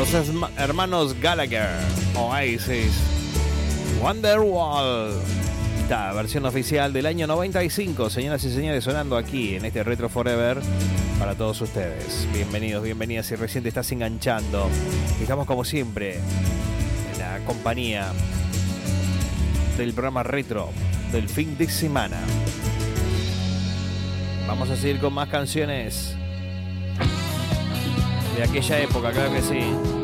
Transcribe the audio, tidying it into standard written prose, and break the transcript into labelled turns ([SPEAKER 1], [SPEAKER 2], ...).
[SPEAKER 1] Los hermanos Gallagher, Oasis, Wonderwall. Esta versión oficial del año 95, señoras y señores, sonando aquí en este Retro Forever para todos ustedes. Bienvenidos, bienvenidas si recién te estás enganchando. Estamos como siempre en la compañía del programa Retro del fin de semana. Vamos a seguir con más canciones de aquella época, claro que sí.